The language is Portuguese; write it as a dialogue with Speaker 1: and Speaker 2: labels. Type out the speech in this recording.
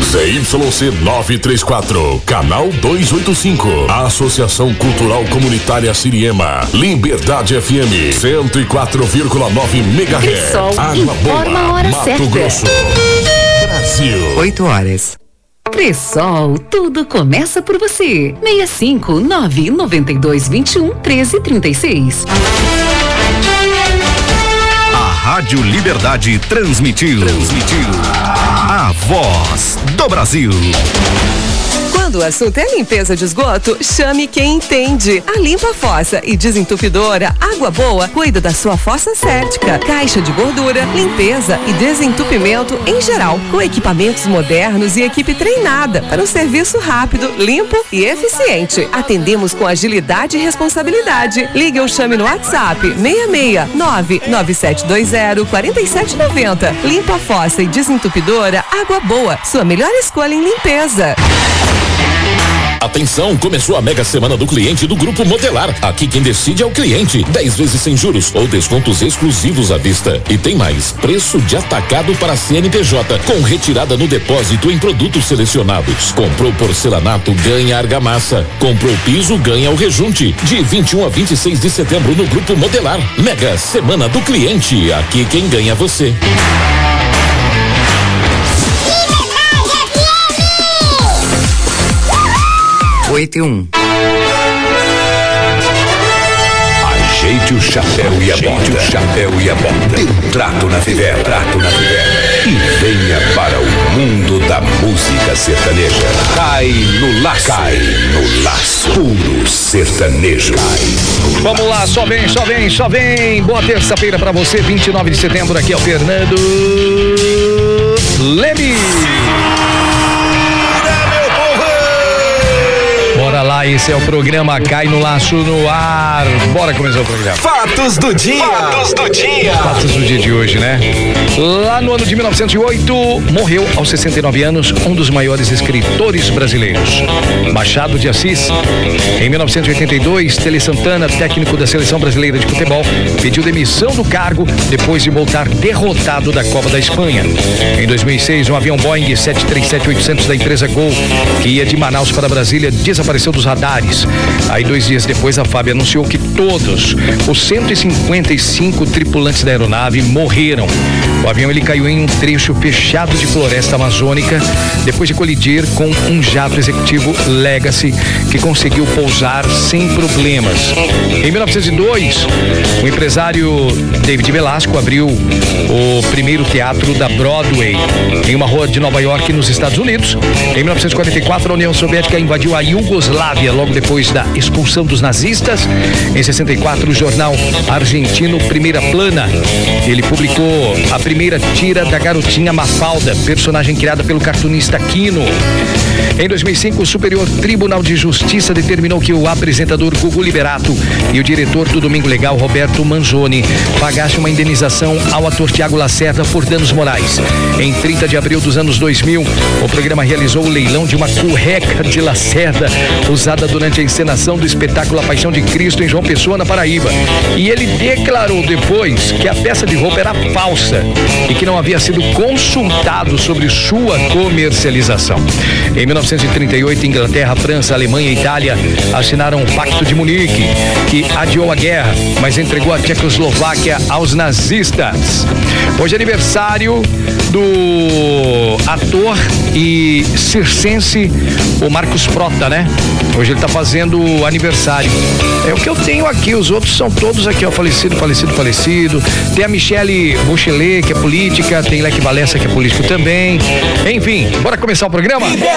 Speaker 1: ZYC 934, canal 285. Associação Cultural Comunitária Siriema. Liberdade FM 104,9 MHz.
Speaker 2: Cressol
Speaker 1: Água
Speaker 2: informa a hora
Speaker 1: Mato
Speaker 2: certa.
Speaker 1: Grosso. Brasil.
Speaker 3: 8 horas.
Speaker 2: Cressol, tudo começa por você. 659-9221-1336.
Speaker 4: A Rádio Liberdade transmitiu a voz do Brasil.
Speaker 5: Quando o assunto é limpeza de esgoto, chame quem entende. A Limpa Fossa e Desentupidora Água Boa cuida da sua fossa séptica, caixa de gordura, limpeza e desentupimento em geral, com equipamentos modernos e equipe treinada para um serviço rápido, limpo e eficiente. Atendemos com agilidade e responsabilidade. Ligue ou chame no WhatsApp 669-9720-4790. Limpa Fossa e Desentupidora Água Boa, sua melhor escolha em limpeza.
Speaker 6: Atenção, começou a mega semana do cliente do Grupo Modelar. Aqui quem decide é o cliente. 10 vezes sem juros ou descontos exclusivos à vista. E tem mais, preço de atacado para CNPJ, com retirada no depósito em produtos selecionados. Comprou porcelanato, ganha argamassa. Comprou piso, ganha o rejunte. De 21 a 26 de setembro no Grupo Modelar. Mega semana do cliente. Aqui quem ganha é você.
Speaker 3: 8 e 1.
Speaker 4: Ajeite o chapéu e a bota. Dê um trato na fivela. E venha para o mundo da música sertaneja. Cai no laço. Puro sertanejo.
Speaker 7: Vamos lá, só vem. Boa terça-feira pra você, 29 de setembro. Aqui é o Fernando Leme. Bora lá, esse é o programa Cai no Laço no ar. Bora começar o programa.
Speaker 4: Fatos do dia.
Speaker 7: Fatos do dia de hoje, né? Lá no ano de 1908, morreu aos 69 anos um dos maiores escritores brasileiros, Machado de Assis. Em 1982, Tele Santana, técnico da Seleção Brasileira de Futebol, pediu demissão do cargo depois de voltar derrotado da Copa da Espanha. Em 2006, um avião Boeing 737-800 da empresa Gol, que ia de Manaus para Brasília, desapareceu dos radares. Aí 2 dias depois a FAB anunciou que todos os 155 tripulantes da aeronave morreram. O avião ele caiu em um trecho fechado de floresta amazônica depois de colidir com um jato executivo Legacy que conseguiu pousar sem problemas. Em 1902, o empresário David Velasco abriu o primeiro teatro da Broadway em uma rua de Nova York, nos Estados Unidos. Em 1944, a União Soviética invadiu a Iugoslávia logo depois da expulsão dos nazistas. Em 64, o jornal argentino Primeira Plana, ele publicou a primeira tira da garotinha Mafalda, personagem criada pelo cartunista Quino. Em 2005, o Superior Tribunal de Justiça determinou que o apresentador Gugu Liberato e o diretor do Domingo Legal, Roberto Manzoni, pagassem uma indenização ao ator Tiago Lacerda por danos morais. Em 30 de abril dos anos 2000, o programa realizou o leilão de uma cueca de Lacerda, usada durante a encenação do espetáculo A Paixão de Cristo em João Pessoa, na Paraíba. E ele declarou depois que a peça de roupa era falsa e que não havia sido consultado sobre sua comercialização. Em 1938, Inglaterra, França, Alemanha e Itália assinaram o Pacto de Munique, que adiou a guerra, mas entregou a Tchecoslováquia aos nazistas. Hoje é aniversário do ator e circense, o Marcos Prota, né? Hoje ele tá fazendo aniversário. É o que eu tenho aqui, os outros são todos aqui, ó, falecido. Tem a Michele Bachelet, que é política, tem Leque Valessa, que é político também. Enfim, bora começar o programa?